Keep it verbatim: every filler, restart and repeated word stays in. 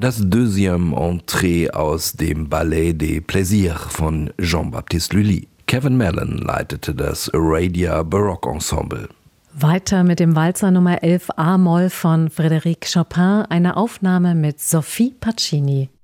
Das deuxième Entrée aus dem Ballet des Plaisirs von Jean-Baptiste Lully. Kevin Mellon leitete das Aradia Baroque Ensemble. Weiter mit dem Walzer Nummer elf A-Moll von Frédéric Chopin, eine Aufnahme mit Sophie Pacini.